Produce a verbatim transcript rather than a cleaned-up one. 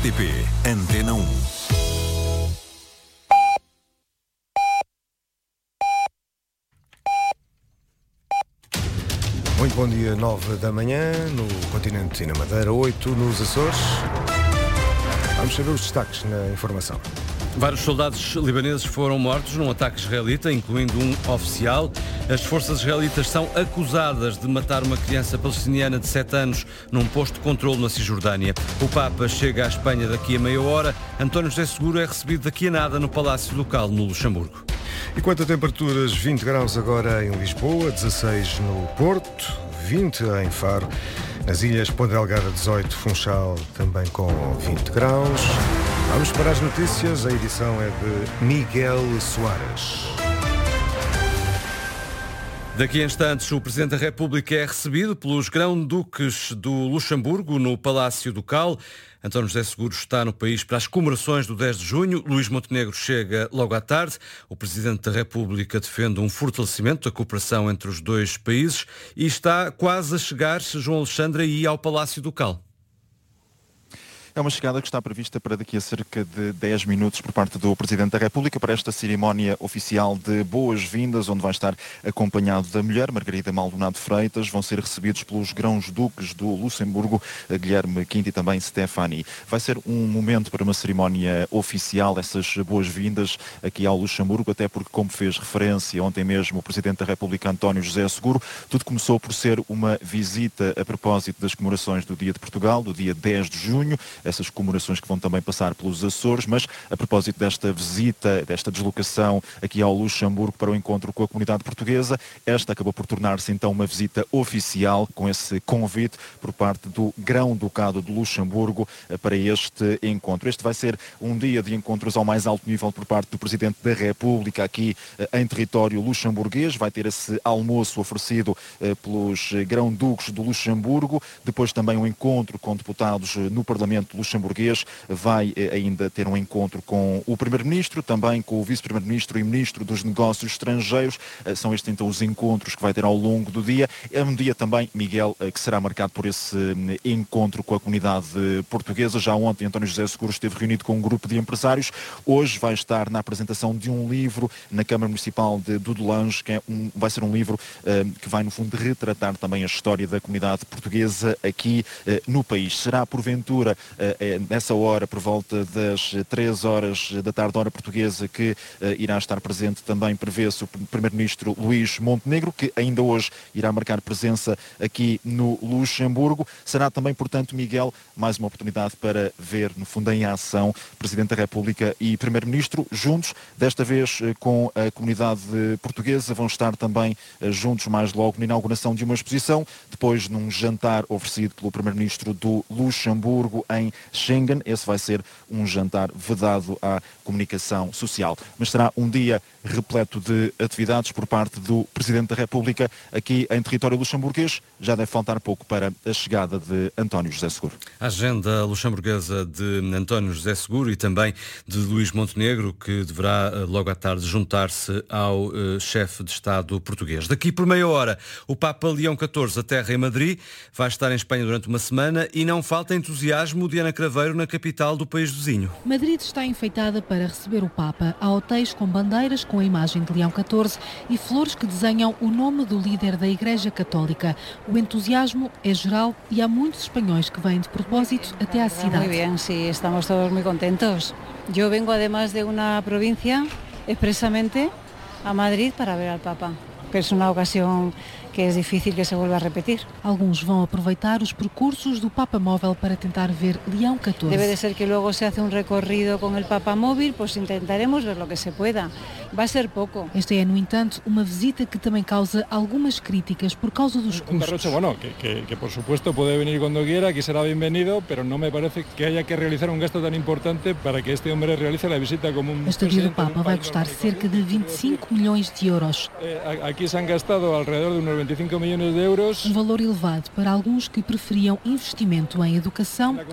T P Antena um. Muito bom dia, nove da manhã, no continente e na Madeira, oito nos Açores. Vamos saber os destaques na informação. Vários soldados libaneses foram mortos num ataque israelita, incluindo um oficial. As forças israelitas são acusadas de matar uma criança palestiniana de sete anos num posto de controle na Cisjordânia. O Papa chega à Espanha daqui a meia hora. António José Seguro é recebido daqui a nada no Palácio Ducal, no Luxemburgo. E quanto a temperaturas, vinte graus agora em Lisboa, dezasseis no Porto, vinte em Faro. Nas ilhas Ponta Delgada, dezoito, Funchal também com vinte graus. Vamos para as notícias, a edição é de Miguel Soares. Daqui a instantes, o Presidente da República é recebido pelos Grão-Duques do Luxemburgo no Palácio Ducal. António José Seguro está no país para as comemorações do dez de junho. Luís Montenegro chega logo à tarde. O Presidente da República defende um fortalecimento da cooperação entre os dois países e está quase a chegar, João Alexandre, aí ao Palácio Ducal. É uma chegada que está prevista para daqui a cerca de dez minutos por parte do Presidente da República para esta cerimónia oficial de boas-vindas, onde vai estar acompanhado da mulher, Margarida Maldonado Freitas. Vão ser recebidos pelos Grãos-Duques do Luxemburgo, Guilherme Quinto e também Stefani. Vai ser um momento para uma cerimónia oficial, essas boas-vindas aqui ao Luxemburgo, até porque, como fez referência ontem mesmo o Presidente da República, António José Seguro, tudo começou por ser uma visita a propósito das comemorações do Dia de Portugal, do dia dez de junho, essas comemorações que vão também passar pelos Açores, mas a propósito desta visita, desta deslocação aqui ao Luxemburgo para o encontro com a comunidade portuguesa, esta acabou por tornar-se então uma visita oficial com esse convite por parte do Grão-Ducado de Luxemburgo para este encontro. Este vai ser um dia de encontros ao mais alto nível por parte do Presidente da República aqui em território luxemburguês. Vai ter esse almoço oferecido pelos Grão-Duques do Luxemburgo, depois também um encontro com deputados no Parlamento luxemburguês, vai ainda ter um encontro com o Primeiro-Ministro, também com o Vice-Primeiro-Ministro e Ministro dos Negócios Estrangeiros. São estes então os encontros que vai ter ao longo do dia. É um dia também, Miguel, que será marcado por esse encontro com a comunidade portuguesa. Já ontem António José Seguro esteve reunido com um grupo de empresários. Hoje vai estar na apresentação de um livro na Câmara Municipal de Dudelange, que é um, vai ser um livro uh, que vai no fundo retratar também a história da comunidade portuguesa aqui uh, no país. Será porventura É nessa hora, por volta das três horas da tarde, hora portuguesa, que uh, irá estar presente também, prevê-se, o Primeiro-Ministro Luís Montenegro, que ainda hoje irá marcar presença aqui no Luxemburgo. Será também, portanto, Miguel, mais uma oportunidade para ver, no fundo, em ação, Presidente da República e Primeiro-Ministro, juntos, desta vez uh, com a comunidade portuguesa. Vão estar também uh, juntos mais logo na inauguração de uma exposição, depois num jantar oferecido pelo Primeiro-Ministro do Luxemburgo em Schengen. Esse vai ser um jantar vedado à comunicação social. Mas será um dia repleto de atividades por parte do Presidente da República aqui em território luxemburguês. Já deve faltar pouco para a chegada de António José Seguro. A agenda luxemburguesa de António José Seguro e também de Luís Montenegro, que deverá logo à tarde juntar-se ao uh, chefe de Estado português. Daqui por meia hora, o Papa Leão catorze aterra em Madrid, vai estar em Espanha durante uma semana e não falta entusiasmo de Ana Craveiro na capital do país vizinho. Madrid está enfeitada para receber o Papa. Há hotéis com bandeiras com a imagem de Leão catorze e flores que desenham o nome do líder da Igreja Católica. O entusiasmo é geral e há muitos espanhóis que vêm de propósito até à cidade. Muito bem, sim, estamos todos muito contentos. Eu vengo además de uma província expresamente a Madrid para ver al Papa, que é uma ocasião que é difícil que se vuelva a repetir. Alguns vão aproveitar os percursos do Papa Móvel para tentar ver Leão catorze. Deve de ser que logo se hace um recorrido com o Papa Móvel, pois tentaremos ver o que se pueda. Vai ser pouco. Esta é, no entanto, uma visita que também causa algumas críticas por causa dos custos. Un derroche, bueno, que, que, que por supuesto puede venir cuando quiera, que será bienvenido, pero no me parece que haya que realizar un gasto tan importante para que este hombre realice la visita como un A estadia do Papa vai custar cerca de vinte e cinco milhões de euros. Eh, aquí se han gastado alrededor de unos veinticinco millones de euros. Um valor elevado para alguns que preferiam investimento em educação